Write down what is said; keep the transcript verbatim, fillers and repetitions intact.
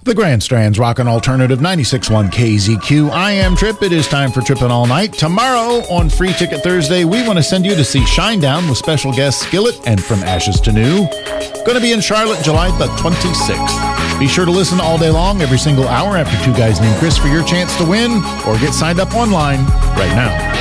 The Grand Strand's Rockin' Alternative ninety-six point one K Z Q. I am Trip. It is time for Trippin' All Night. Tomorrow on Free Ticket Thursday, we want to send you to see Shinedown with special guest Skillet and From Ashes to New. Going to be in Charlotte, July the twenty-sixth. Be sure to listen all day long, every single hour after Two Guys Named Chris for your chance to win, or get signed up online right now.